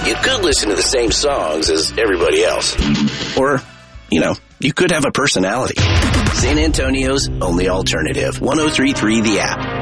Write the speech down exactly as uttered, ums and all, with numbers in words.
You could listen to the same songs as everybody else. Or, you know, you could have a personality. San Antonio's only alternative. one oh three point three The App.